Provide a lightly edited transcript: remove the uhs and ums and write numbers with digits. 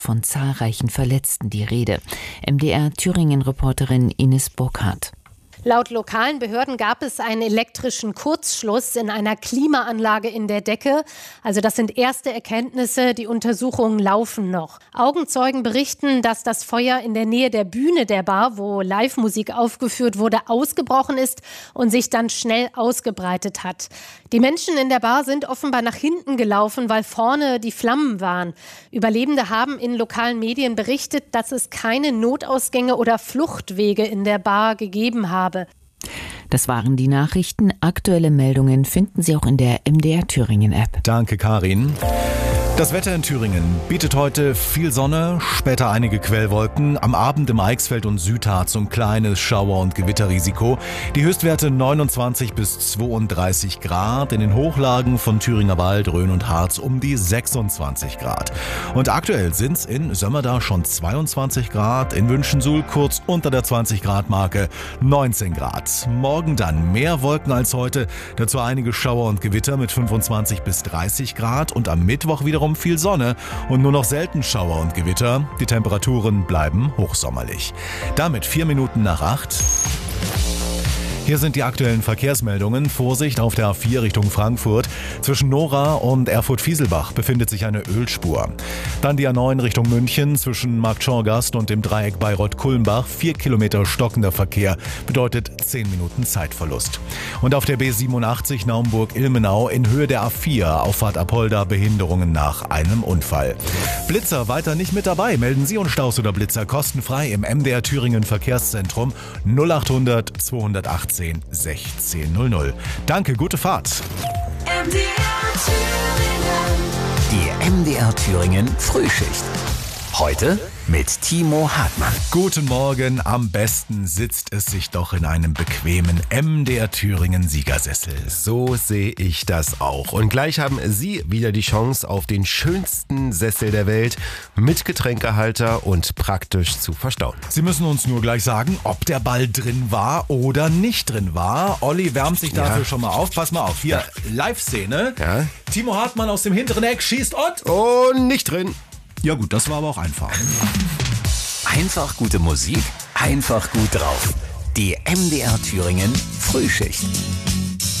von zahlreichen Verletzten die Rede. MDR-Thüringen-Reporterin Ines Burkhardt. Laut lokalen Behörden gab es einen elektrischen Kurzschluss in einer Klimaanlage in der Decke. Also das sind erste Erkenntnisse, die Untersuchungen laufen noch. Augenzeugen berichten, dass das Feuer in der Nähe der Bühne der Bar, wo Live-Musik aufgeführt wurde, ausgebrochen ist und sich dann schnell ausgebreitet hat. Die Menschen in der Bar sind offenbar nach hinten gelaufen, weil vorne die Flammen waren. Überlebende haben in lokalen Medien berichtet, dass es keine Notausgänge oder Fluchtwege in der Bar gegeben habe. Das waren die Nachrichten. Aktuelle Meldungen finden Sie auch in der MDR Thüringen App. Danke, Karin. Das Wetter in Thüringen bietet heute viel Sonne, später einige Quellwolken, am Abend im Eichsfeld und Südharz ein kleines Schauer- und Gewitterrisiko. Die Höchstwerte 29 bis 32 Grad, in den Hochlagen von Thüringer Wald, Rhön und Harz um die 26 Grad. Und aktuell sind es in Sömmerda schon 22 Grad, in Wünschensuhl kurz unter der 20 Grad Marke 19 Grad. Morgen dann mehr Wolken als heute, dazu einige Schauer und Gewitter mit 25 bis 30 Grad und am Mittwoch wiederum viel Sonne und nur noch selten Schauer und Gewitter. Die Temperaturen bleiben hochsommerlich. Damit 4 Minuten nach 8. Hier sind die aktuellen Verkehrsmeldungen. Vorsicht auf der A4 Richtung Frankfurt. Zwischen Nora und Erfurt-Fieselbach befindet sich eine Ölspur. Dann die A9 Richtung München zwischen Marktschorgast und dem Dreieck Bayreuth-Kulmbach. 4 Kilometer stockender Verkehr bedeutet 10 Minuten Zeitverlust. Und auf der B87 Naumburg-Ilmenau in Höhe der A4 Auffahrt Apolda Behinderungen nach einem Unfall. Blitzer weiter nicht mit dabei. Melden Sie uns Staus oder Blitzer kostenfrei im MDR Thüringen Verkehrszentrum 0800 218 1600. Danke, gute Fahrt. Die MDR Thüringen Frühschicht. Heute mit Timo Hartmann. Guten Morgen. Am besten sitzt es sich doch in einem bequemen MDR Thüringen Siegersessel. So sehe ich das auch. Und gleich haben Sie wieder die Chance auf den schönsten Sessel der Welt mit Getränkehalter und praktisch zu verstauen. Sie müssen uns nur gleich sagen, ob der Ball drin war oder nicht drin war. Olli wärmt sich dafür schon mal auf. Pass mal auf, hier Live-Szene. Ja. Timo Hartmann aus dem hinteren Eck schießt Und nicht drin. Ja gut, das war aber auch einfach. Einfach gute Musik, einfach gut drauf. Die MDR Thüringen Frühschicht.